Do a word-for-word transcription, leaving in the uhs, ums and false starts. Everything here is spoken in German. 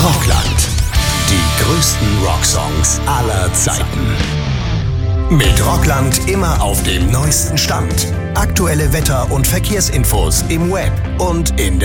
Rockland. Die größten Rocksongs aller Zeiten. Mit Rockland immer auf dem neuesten Stand. Aktuelle Wetter- und Verkehrsinfos im Web und in der